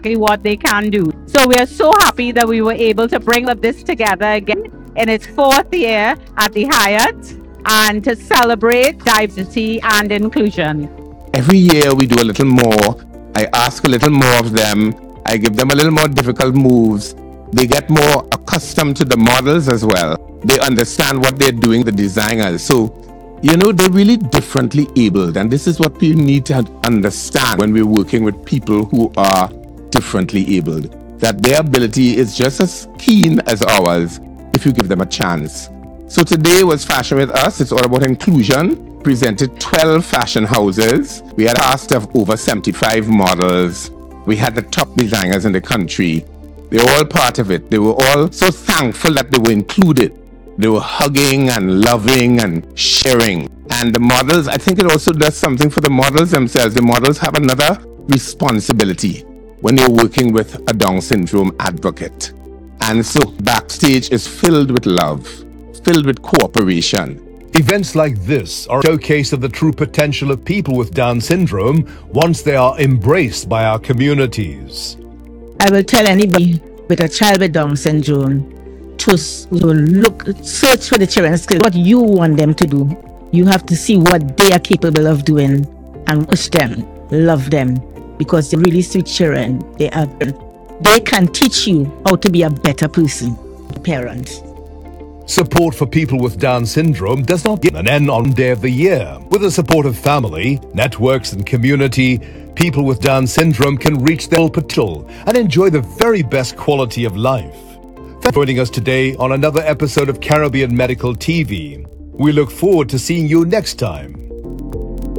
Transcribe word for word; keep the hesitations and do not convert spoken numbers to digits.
exactly what they can do. So we are so happy that we were able to bring up this together again in its fourth year at the Hyatt and to celebrate diversity and inclusion. Every year we do a little more. I ask a little more of them. I give them a little more difficult moves. They get more accustomed to the models as well. They understand what they're doing, the designers. So, you know, they're really differently abled. And this is what we need to understand when we're working with people who are differently abled, that their ability is just as keen as ours if you give them a chance. So today was Fashion With Us. It's all about inclusion. Presented twelve fashion houses. We had a cast of over seventy-five models. We had the top designers in the country. They were all part of it. They were all so thankful that they were included. They were hugging and loving and sharing. And the models, I think it also does something for the models themselves. The models have another responsibility when you're working with a Down syndrome advocate. And so backstage is filled with love, filled with cooperation. Events like this are a showcase of the true potential of people with Down syndrome once they are embraced by our communities. I will tell anybody with a child with Down syndrome to look, search for the children's skills, what you want them to do. You have to see what they are capable of doing and push them, love them, because they're really sweet children. They are, they can teach you how to be a better person, parents. Support for people with Down syndrome does not get an end on day of the year. With the support of family, networks and community, people with Down syndrome can reach their full potential and enjoy the very best quality of life. Thanks for joining us today on another episode of Caribbean Medical T V. We look forward to seeing you next time.